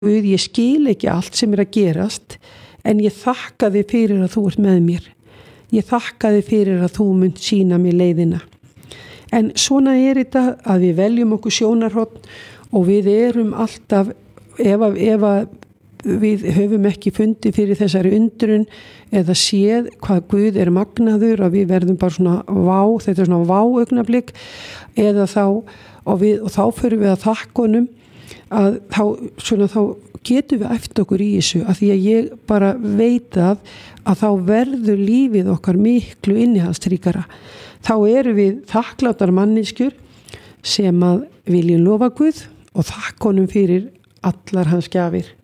Guð, ég skil ekki allt sem að gerast, en ég þakka þig fyrir að þú ert með mér. Ég þakka þig fyrir að þú munt sýna mér leiðina. En svona þetta að við veljum okkur sjónarhorn og við erum alltaf, ef við höfum ekki fundið fyrir þessari undrun eða séð hvað Guð magnaður, að við verðum bara svona þetta svona augnablik, eða þá, og þá förum við að þakka honum, að þá getum við eftir okkur í þessu, að því að ég bara veit að þá verður lífið okkar miklu innihaldsríkara. Þá erum við þakklátar manneskjur sem að viljum lofa Guð og þakka honum fyrir allar hans gjafir.